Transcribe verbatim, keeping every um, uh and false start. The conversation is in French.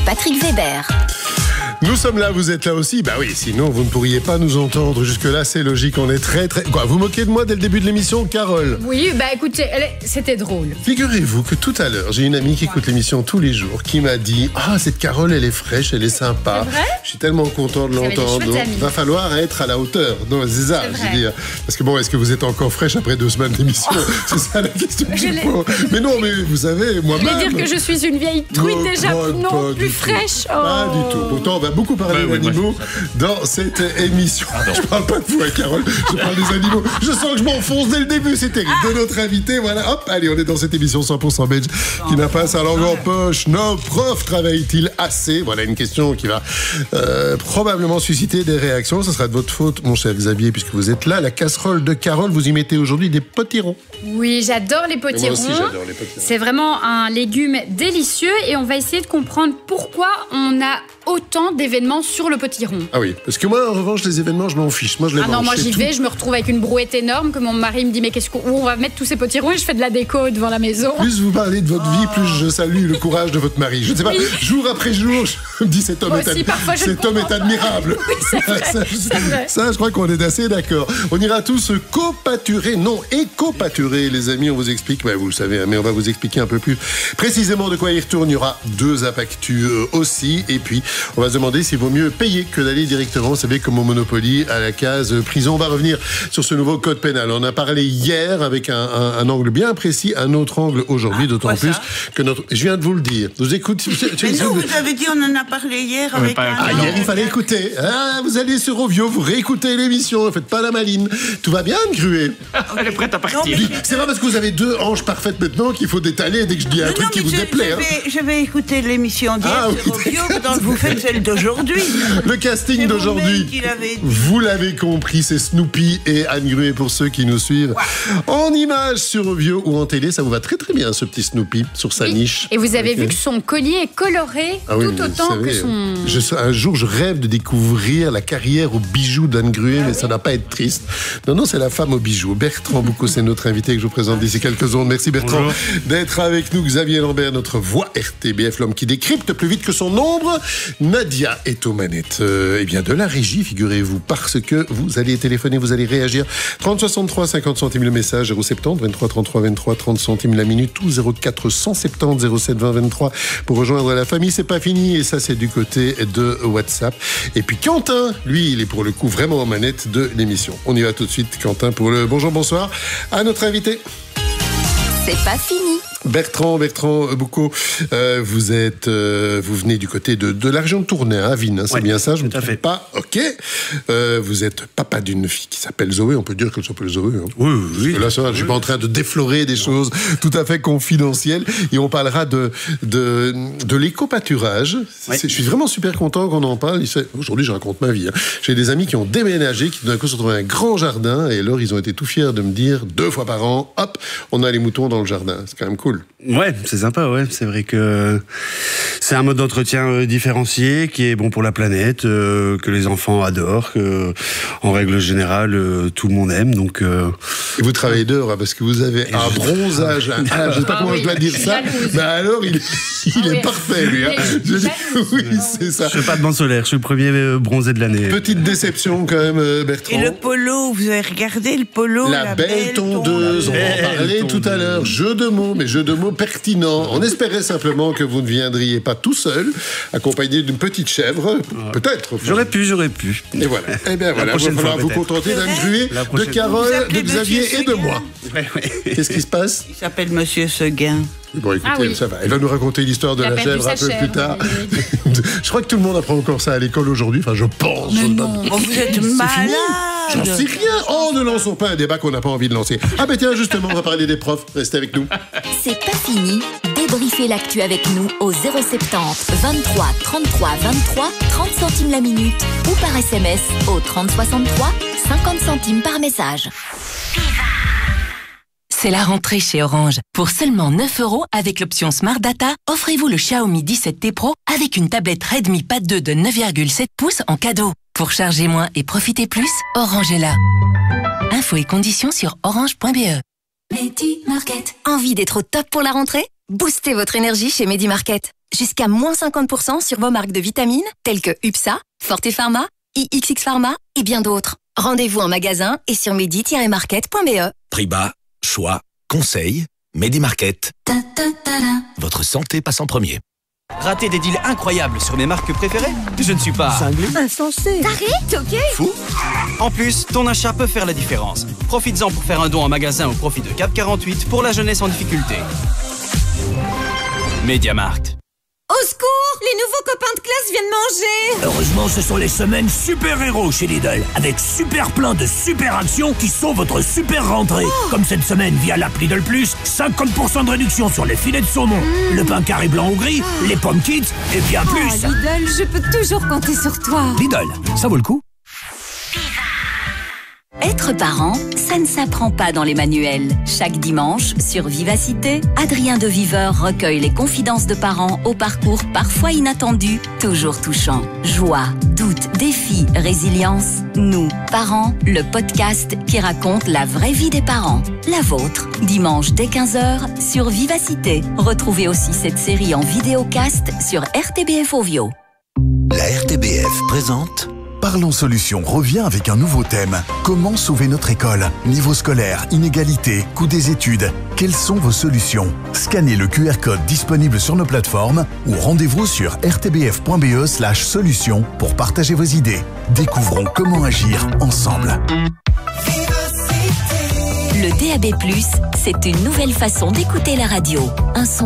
Patrick Weber. Nous sommes là, vous êtes là aussi. Bah oui, sinon vous ne pourriez pas nous entendre. Jusque-là, c'est logique, on est très très... Quoi, vous moquez de moi dès le début de l'émission, Carole? Oui, bah écoutez, elle est... c'était drôle. Figurez-vous que tout à l'heure, j'ai une amie qui écoute l'émission tous les jours, qui m'a dit « Ah, cette Carole, elle est fraîche, elle est sympa. » C'est vrai? Je suis tellement content de l'entendre. Donc, il va falloir être à la hauteur. Non, c'est ça, c'est je veux dire. Parce que bon, est-ce que vous êtes encore fraîche après deux semaines d'émission? Oh. C'est ça la question que je pose. Mais non, mais vous savez, moi-même... Je voulais dire que je suis une vieille truite non, déjà, non, non, plus fraîche. Oh. Pas du tout. Pourtant, on va beaucoup parler bah, d'animaux oui, dans cette émission. Pardon. Je parle pas de vous, hein, Carole. Je parle des animaux. Je sens que je m'enfonce dès le début. C'est terrible. Ah. De notre invité, voilà. Hop, allez, on est dans cette émission cent pour cent belge qui n'a pas sa langue en poche. Nos profs travaillent-ils assez? Voilà une question qui va euh, probablement susciter des réactions. Ce sera de votre faute, mon cher Xavier, puisque vous êtes là. La casserole de Carole, vous y mettez aujourd'hui des potirons. Oui, j'adore les potirons. Moi aussi, j'adore les potirons. C'est vraiment un légume délicieux et on va essayer de comprendre pourquoi on a autant d'événements sur le potiron. Ah oui, parce que moi, en revanche, les événements, je m'en fiche. Moi, je les Ah non, moi j'y tout. vais, je me retrouve avec une brouette énorme que mon mari me dit mais qu'est-ce qu'on où on va mettre tous ces potirons et je fais de la déco devant la maison. Plus vous parlez de votre oh. vie, plus je salue le courage de votre mari. Je ne sais pas, oui. jour après jour, je me dis cet homme, est, aussi, ad... cet homme est admirable. Oui, c'est vrai, ça, c'est vrai. ça, je crois qu'on est assez d'accord. On ira tous copâturer, non, éco-pâturer, les amis, on vous explique, bah, vous le savez, mais on va vous expliquer un peu plus précisément de quoi il retourne. Il y aura deux impactus euh, aussi, et puis on va se demander s'il vaut mieux payer que d'aller directement, vous savez, comme au Monopoly, à la case prison. On va revenir sur ce nouveau code pénal. On a parlé hier avec un, un, un angle bien précis, un autre angle aujourd'hui, ah, d'autant plus ça que notre... Je viens de vous le dire. Vous écoutez... Mais non, vous avez dit, on en a parlé hier avec pas... un... Ah, hier, il fallait écouter. Ah, vous allez sur Ovio, vous réécoutez l'émission, ne faites pas la maline. Tout va bien, Gruet? Elle est prête à partir. Non, mais... C'est pas parce que vous avez deux hanches parfaites maintenant qu'il faut détaler dès que je dis un non, truc non, qui vous je, déplaît. Je vais, hein. je vais écouter l'émission d'hier ah, sur oui. Ovio, dans vous faites celle d'aujourd'hui. Le casting d'aujourd'hui, vous l'avez compris, c'est Snoopy et Anne Gruet pour ceux qui nous suivent. Wow. En images sur Ovio ou en télé, ça vous va très très bien ce petit Snoopy sur sa oui. niche. Et vous avez okay. vu que son collier est coloré ah, tout oui, autant savez, que son... Je, un jour, je rêve de découvrir la carrière aux bijoux d'Anne Gruet, ah, mais oui. ça n'a pas être triste. Non, non, c'est la femme aux bijoux. Bertrand Boucaud, c'est notre invité que je vous présente d'ici quelques secondes. Merci Bertrand Bonjour. D'être avec nous. Xavier Lambert, notre voix R T B F, l'homme qui décrypte plus vite que son ombre. Nadia est aux manettes. Euh, eh bien, de la régie, figurez-vous, parce que vous allez téléphoner, vous allez réagir. trente soixante-trois, cinquante centimes le message, zéro sept zéro, vingt-trois, trente-trois, vingt-trois, trente centimes la minute, ou zéro quatre cent soixante-dix, zéro sept, vingt, vingt-trois pour rejoindre la famille. C'est pas fini, et ça, c'est du côté de WhatsApp. Et puis Quentin, lui, il est pour le coup vraiment aux manettes de l'émission. On y va tout de suite, Quentin, pour le bonjour, bonsoir à notre invité. C'est pas fini. Bertrand, Bertrand Boucaud, euh, vous êtes, euh, vous venez du côté de, de la région de Tournai, à Avine, hein, c'est ouais, bien ça, je ne me trompe pas. Ok. Euh, vous êtes papa d'une fille qui s'appelle Zoé. On peut dire qu'elle s'appelle Zoé. Hein. Oui, oui. Parce que là, ça, oui. je suis pas en train de déflorer des choses tout à fait confidentielles. Et on parlera de de, de l'éco-pâturage. Oui. Je suis vraiment super content qu'on en parle. Aujourd'hui, je raconte ma vie. Hein. J'ai des amis qui ont déménagé, qui d'un coup se retrouvent un grand jardin, et alors ils ont été tout fiers de me dire deux fois par an, hop, on a les moutons dans le jardin. C'est quand même cool. Ouais, c'est sympa, ouais. C'est vrai que c'est un mode d'entretien euh, différencié qui est bon pour la planète, euh, que les enfants adorent, que, en règle générale, euh, tout le monde aime. Donc, euh... Et vous travaillez dehors, hein, parce que vous avez un je... bronzage. Un... Ah, je ne sais pas ah, comment oui, je dois dire ça. Mais alors, il, il ah, est oui. parfait, lui. Hein. Je dis, oui, c'est ça. Je ne fais pas de bain solaire, je suis le premier euh, bronzé de l'année. Petite déception, quand même, euh, Bertrand. Et le polo, vous avez regardé le polo? La, la belle, belle tondeuse, tondeuse. On en parlait tout à l'heure. Jeu de mots, mais jeu de mots pertinent. On espérait simplement que vous ne viendriez pas tout seul, accompagné d'une petite chèvre, ouais. peut-être. Enfin. J'aurais pu, j'aurais pu. Et voilà. Eh bien voilà, il va falloir vous contenter d'Anne Gruet, de Carole, de Xavier et de moi. Ouais, ouais. Qu'est-ce qui se passe? Il s'appelle Monsieur Seguin. Bon, écoutez, ah oui. ça va. Elle va nous raconter l'histoire de la, la chèvre un peu chèvre, plus tard. Oui, oui. Je crois que tout le monde apprend encore ça à l'école aujourd'hui. Enfin, je pense. Mais non, pas... vous êtes malade. J'en sais rien. Oh, ne lançons pas un débat qu'on n'a pas envie de lancer. Ah ben tiens, justement, on va parler des profs. Restez avec nous. C'est pas fini. Débriefez l'actu avec nous au zéro soixante-dix, vingt-trois, trente-trois, vingt-trois, trente centimes la minute ou par S M S au trente soixante-trois, cinquante centimes par message. C'est la rentrée chez Orange. Pour seulement neuf euros avec l'option Smart Data, offrez-vous le Xiaomi dix-sept T Pro avec une tablette Redmi Pad deux de neuf virgule sept pouces en cadeau. Pour charger moins et profiter plus, Orange est là. Infos et conditions sur orange point b e. Medi Market. Envie d'être au top pour la rentrée? Boostez votre énergie chez Medi Market. Jusqu'à moins cinquante pour cent sur vos marques de vitamines telles que U P S A, Forte Pharma, I X X Pharma et bien d'autres. Rendez-vous en magasin et sur medi tiret market point b e. Prix bas, choix, conseil, Medi-Market. Votre santé passe en premier. Rater des deals incroyables sur mes marques préférées? Je ne suis pas... Cinglé. Insensé. Taré, ok. Fou. En plus, ton achat peut faire la différence. Profites-en pour faire un don en magasin au profit de Cap quarante-huit pour la jeunesse en difficulté. Medi-Market. Au secours! Les nouveaux copains de classe viennent manger! Heureusement, ce sont les semaines super-héros chez Lidl, avec super plein de super actions qui sont votre super rentrée. Oh. Comme cette semaine via l'app Lidl Plus, cinquante pour cent de réduction sur les filets de saumon, mmh. le pain carré blanc ou gris, oh. les pommes kids et bien oh, plus. Lidl, je peux toujours compter sur toi. Lidl, ça vaut le coup. Être parent, ça ne s'apprend pas dans les manuels. Chaque dimanche, sur Vivacité, Adrien de Viveur recueille les confidences de parents au parcours parfois inattendu, toujours touchant. Joie, doute, défi, résilience. Nous, parents, le podcast qui raconte la vraie vie des parents. La vôtre, dimanche dès quinze heures sur Vivacité. Retrouvez aussi cette série en vidéocast sur R T B F Ovio. La R T B F présente... Parlons Solutions revient avec un nouveau thème. Comment sauver notre école? Niveau scolaire, inégalité, coût des études. Quelles sont vos solutions? Scannez le Q R code disponible sur nos plateformes ou rendez-vous sur r t b f point b e slash solutions pour partager vos idées. Découvrons comment agir ensemble. Le D A B plus, c'est une nouvelle façon d'écouter la radio. Un son